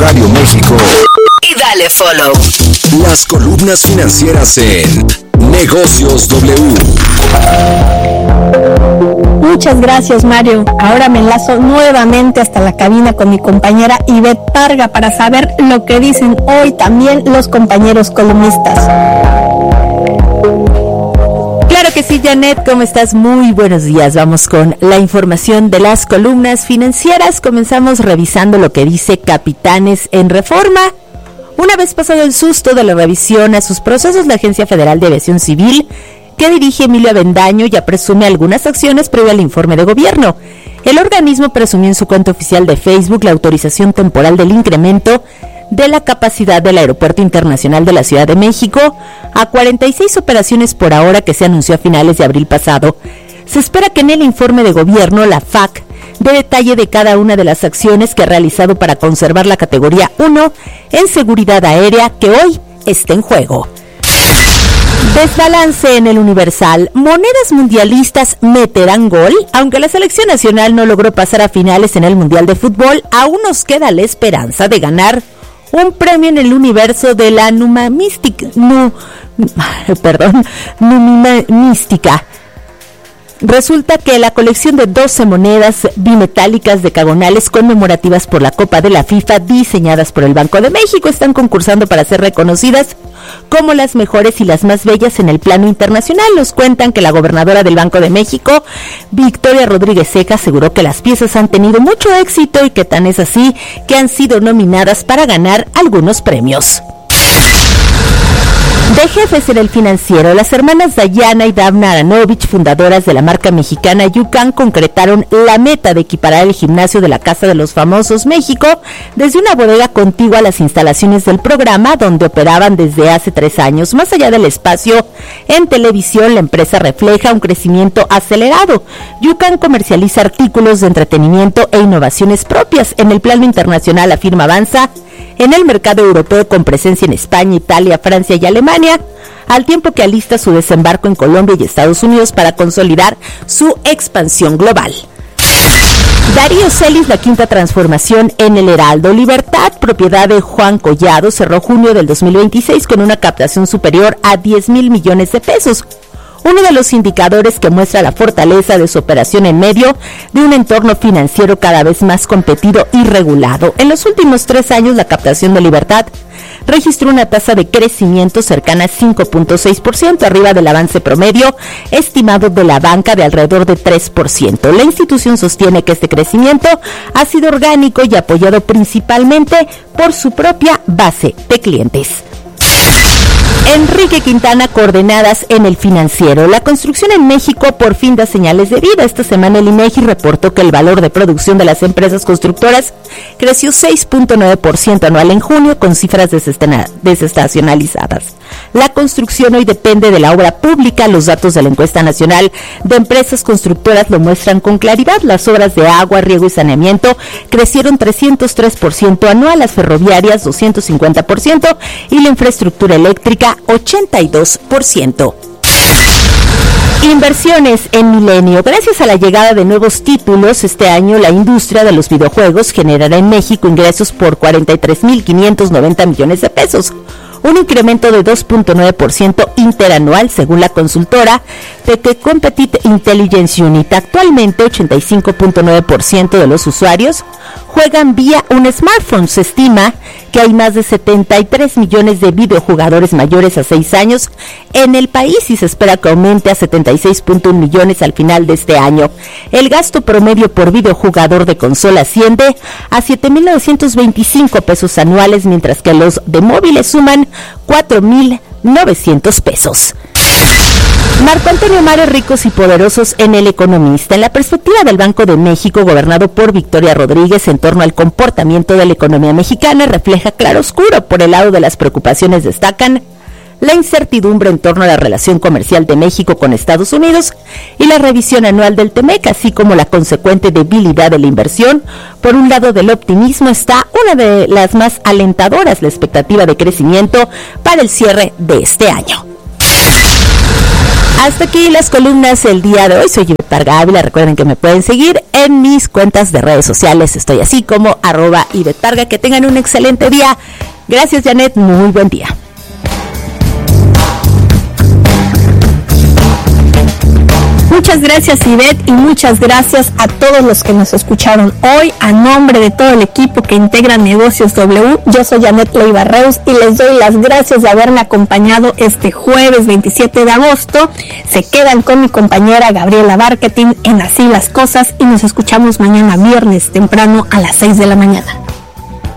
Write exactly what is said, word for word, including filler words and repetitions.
Radio México. Y dale follow. Las columnas financieras en Negocios W. Muchas gracias, Mario. Ahora me enlazo nuevamente hasta la cabina con mi compañera Ivette Parga para saber lo que dicen hoy también los compañeros columnistas. Claro que sí, Janet, ¿cómo estás? Muy buenos días. Vamos con la información de las columnas financieras. Comenzamos revisando lo que dice Capitanes en Reforma. Una vez pasado el susto de la revisión a sus procesos, la Agencia Federal de Aviación Civil, que dirige Emilio Avendaño, ya presume algunas acciones previo al informe de gobierno. El organismo presumió en su cuenta oficial de Facebook la autorización temporal del incremento de la capacidad del Aeropuerto Internacional de la Ciudad de México a cuarenta y seis operaciones por hora que se anunció a finales de abril pasado. Se espera que en el informe de gobierno la F A C dé detalle de cada una de las acciones que ha realizado para conservar la categoría uno en seguridad aérea que hoy está en juego. Desbalance en el Universal. Monedas mundialistas meterán gol. Aunque la selección nacional no logró pasar a finales en el Mundial de Fútbol, aún nos queda la esperanza de ganar un premio en el universo de la numismática. Nu, perdón, numismática. Resulta que la colección de doce monedas bimetálicas decagonales conmemorativas por la Copa de la FIFA, diseñadas por el Banco de México, están concursando para ser reconocidas como las mejores y las más bellas en el plano internacional. Nos cuentan que la gobernadora del Banco de México, Victoria Rodríguez Ceja, aseguró que las piezas han tenido mucho éxito y que tan es así que han sido nominadas para ganar algunos premios. De jefes en el Financiero, las hermanas Dayana y Davna Aranovich, fundadoras de la marca mexicana Yucán, concretaron la meta de equiparar el gimnasio de la Casa de los Famosos México desde una bodega contigua a las instalaciones del programa, donde operaban desde hace tres años. Más allá del espacio en televisión, la empresa refleja un crecimiento acelerado. Yucán comercializa artículos de entretenimiento e innovaciones propias. En el plano internacional, la firma avanza en el mercado europeo con presencia en España, Italia, Francia y Alemania, al tiempo que alista su desembarco en Colombia y Estados Unidos para consolidar su expansión global. Darío Celis, la quinta transformación en el Heraldo. Libertad, propiedad de Juan Collado, cerró junio del dos mil veintiséis con una captación superior a diez mil millones de pesos. Uno de los indicadores que muestra la fortaleza de su operación en medio de un entorno financiero cada vez más competido y regulado. En los últimos tres años, la captación de Libertad registró una tasa de crecimiento cercana a cinco punto seis por ciento, arriba del avance promedio estimado de la banca de alrededor de tres por ciento. La institución sostiene que este crecimiento ha sido orgánico y apoyado principalmente por su propia base de clientes. Enrique Quintana, coordenadas en el Financiero. La construcción en México por fin da señales de vida. Esta semana el INEGI reportó que el valor de producción de las empresas constructoras creció seis punto nueve por ciento anual en junio, con cifras desestacionalizadas. La construcción hoy depende de la obra pública. Los datos de la encuesta nacional de empresas constructoras lo muestran con claridad. Las obras de agua, riego y saneamiento crecieron trescientos tres por ciento anual, las ferroviarias doscientos cincuenta por ciento y la infraestructura eléctrica ochenta y dos por ciento. Inversiones en Milenio. Gracias a la llegada de nuevos títulos, este año la industria de los videojuegos generará en México ingresos por cuarenta y tres mil quinientos noventa millones de pesos. Un incremento de dos punto nueve por ciento interanual, según la consultora P T Competitive Intelligence Unit. Actualmente, ochenta y cinco punto nueve por ciento de los usuarios juegan vía un smartphone. Se estima que hay más de setenta y tres millones de videojugadores mayores a seis años en el país y se espera que aumente a setenta y seis punto uno millones al final de este año. El gasto promedio por videojugador de consola asciende a siete mil novecientos veinticinco pesos anuales, mientras que los de móviles suman cuatro mil novecientos pesos. Marco Antonio Mares, ricos y poderosos en El Economista. En la perspectiva del Banco de México, gobernado por Victoria Rodríguez, en torno al comportamiento de la economía mexicana, refleja claroscuro. Por el lado de las preocupaciones destacan la incertidumbre en torno a la relación comercial de México con Estados Unidos y la revisión anual del TEMEC, así como la consecuente debilidad de la inversión. Por un lado del optimismo está una de las más alentadoras, la expectativa de crecimiento para el cierre de este año. Hasta aquí las columnas el día de hoy. Soy Ivette Parga Ávila. Recuerden que me pueden seguir en mis cuentas de redes sociales. Estoy así como arroba Ivette Parga. Que tengan un excelente día. Gracias, Janet. Muy buen día. Muchas gracias, Ivette, y muchas gracias a todos los que nos escucharon hoy. A nombre de todo el equipo que integra Negocios W, yo soy Janet Leiva Reus y les doy las gracias de haberme acompañado este jueves veintisiete de agosto. Se quedan con mi compañera Gabriela Barquetín en Así las Cosas y nos escuchamos mañana viernes temprano a las seis de la mañana.